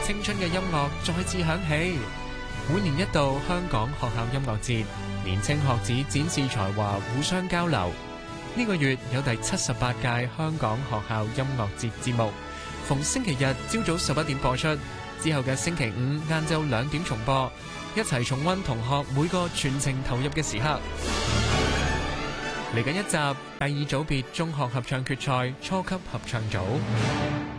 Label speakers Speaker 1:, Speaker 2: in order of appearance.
Speaker 1: 青春嘅音樂再次響起。每年一度香港學校音樂節，年青學子展示才華，互相交流。呢個月有第78屆香港學校音樂節節目，逢星期日朝早11點播出，之後嘅星期五晏晝2點重播，一齊重溫同學每個全程投入嘅時刻。嚟緊一集第2組別中學合唱決賽初級合唱組。